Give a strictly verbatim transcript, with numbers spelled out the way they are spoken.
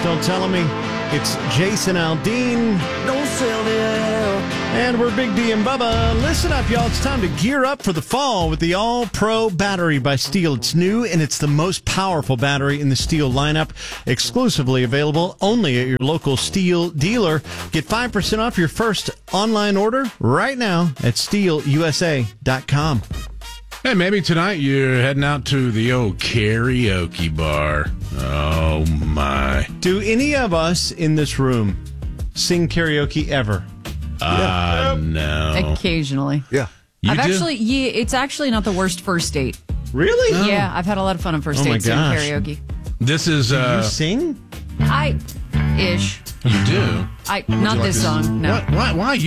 Don't Tell Me. It's Jason Aldean. Don't sell the air. And we're Big D and Bubba. Listen up, y'all. It's time to gear up for the fall with the All-Pro battery by Steel. It's new, and it's the most powerful battery in the Steel lineup. Exclusively available only at your local Steel dealer. Get five percent off your first online order right now at steel u s a dot com. Hey, maybe tonight you're heading out to the old karaoke bar. Oh, my. Do any of us in this room sing karaoke ever? Ah, uh, no. Occasionally. Yeah. You I've do? actually, yeah, it's actually not the worst first date. Really? Oh. Yeah, I've had a lot of fun on first Oh my dates doing gosh. karaoke. This is, Do you uh, sing? I, ish. you do? I, not this song, no. What, why, why